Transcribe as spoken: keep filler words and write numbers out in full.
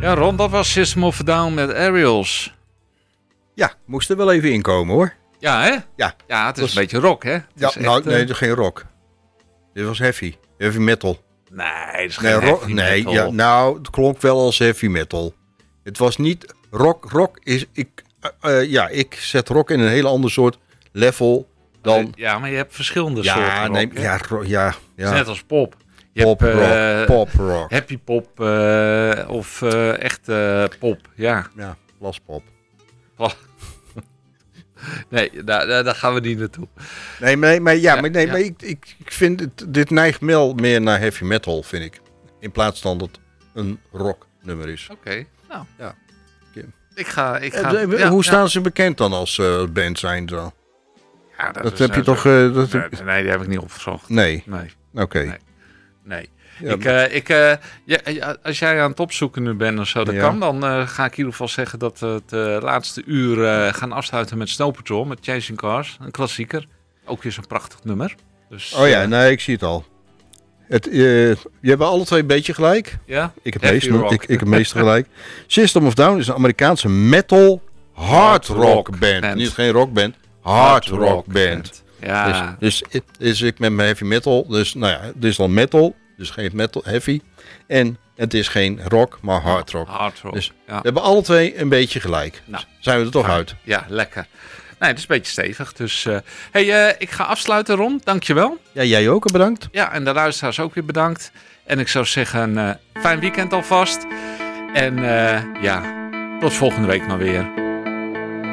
Ja, Ron, dat was System of a Down met Aerials. Ja, moest er wel even inkomen hoor. Ja, hè? Ja. Ja, het is was... een beetje rock, hè? Het ja, is nou, echt, nee, uh... het is geen rock. Dit was heavy. Heavy metal. Nee, het is nee, geen rock, heavy nee, metal. Ja, nou, het klonk wel als heavy metal. Het was niet... Rock, rock is... Ik, uh, uh, ja, ik zet rock in een hele ander soort level dan... Ja, maar je hebt verschillende ja, soorten nee, rock, ja, ro- ja, ja. Het is net als pop. Je Pop hebt, rock, uh, pop rock. Happy pop uh, of uh, echt uh, pop, ja. Ja, plaspop. Nee, daar, daar, daar gaan we niet naartoe. Nee, maar, maar, ja, ja, maar, nee, ja. maar ik, ik, ik vind het, dit neigt wel meer naar heavy metal, vind ik. In plaats van dat het een rock nummer is. Oké, okay, nou. Ja. Ik ga... Ik ga uh, ja, hoe staan ja. ze bekend dan als uh, band zijn zo? Ja, dat dat is, heb je uh, toch... Zo, Uh, dat nee, heb... nee, die heb ik niet opgezocht. Nee? Nee. Oké. Okay. Nee. nee. Ja, ik, uh, ik, uh, ja, als jij aan het opzoeken nu bent of zo, dat ja. kan, dan uh, ga ik in ieder geval zeggen dat we het uh, laatste uur uh, gaan afsluiten met Snow Patrol, met Chasing Cars, een klassieker. Ook weer zo'n prachtig nummer. Dus, oh ja, uh, nee, ik zie het al. Het, uh, je hebt alle twee een beetje gelijk. Ja? Ik heb meestal ik, ik heb meestal gelijk. System of Down is een Amerikaanse metal hard, hard rock, rock band. band. Niet geen rockband, hard, hard rock, rock band. band. Ja. Dus, dus, dus ik met mijn heavy metal, dus nou ja, het is dan metal, dus geen metal, heavy. En het is geen rock, maar hard rock. Hard rock. Dus ja. we hebben alle twee een beetje gelijk. Nou, dus zijn we er toch ja. uit? Ja, lekker. Nee, het is een beetje stevig. Dus uh, hey, uh, ik ga afsluiten, Ron. Dankjewel. Ja, jij ook, bedankt. Ja, en de luisteraars ook weer bedankt. En ik zou zeggen, uh, fijn weekend alvast. En uh, ja, tot volgende week maar weer.